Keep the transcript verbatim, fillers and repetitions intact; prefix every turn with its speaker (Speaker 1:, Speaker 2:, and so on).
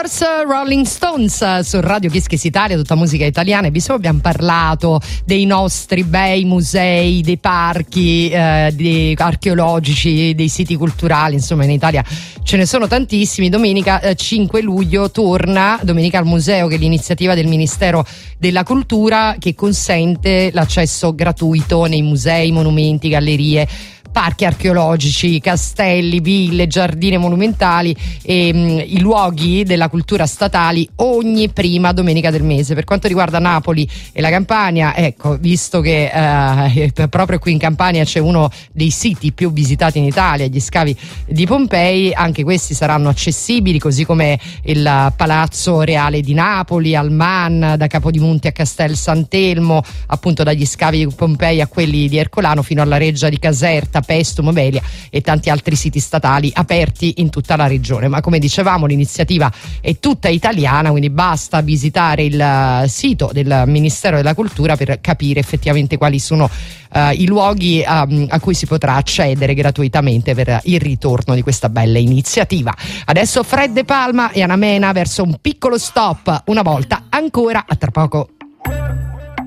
Speaker 1: Doors, Rolling Stones su Radio Kiss Kiss Italia, tutta musica italiana. E visto abbiamo parlato dei nostri bei musei, dei parchi eh, dei archeologici, dei siti culturali, insomma in Italia ce ne sono tantissimi. Domenica eh, cinque luglio torna Domenica al Museo, che è l'iniziativa del Ministero della Cultura che consente l'accesso gratuito nei musei, monumenti, gallerie, parchi archeologici, castelli, ville, giardini monumentali e mh, i luoghi della cultura statali ogni prima domenica del mese. Per quanto riguarda Napoli e la Campania, ecco, visto che eh, proprio qui in Campania c'è uno dei siti più visitati in Italia, gli scavi di Pompei, anche questi saranno accessibili, così come il Palazzo Reale di Napoli, al Man, da Capodimonte a Castel Sant'Elmo, appunto dagli scavi di Pompei a quelli di Ercolano fino alla Reggia di Caserta, Pestum, Velia e tanti altri siti statali aperti in tutta la regione. Ma come dicevamo, l'iniziativa è tutta italiana, quindi basta visitare il sito del Ministero della Cultura per capire effettivamente quali sono uh, i luoghi um, a cui si potrà accedere gratuitamente per il ritorno di questa bella iniziativa. Adesso Fred De Palma e Anna Mena verso un piccolo stop, una volta ancora, a tra poco.